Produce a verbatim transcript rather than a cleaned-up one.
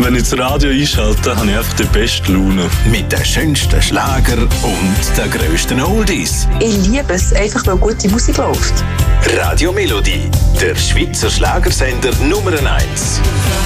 wenn ich das Radio einschalte, habe ich einfach die beste Laune. Mit den schönsten Schlager und den grössten Oldies. Ich liebe es, einfach weil gute Musik läuft. Radio Melodie, der Schweizer Schlagersender Nummer eins.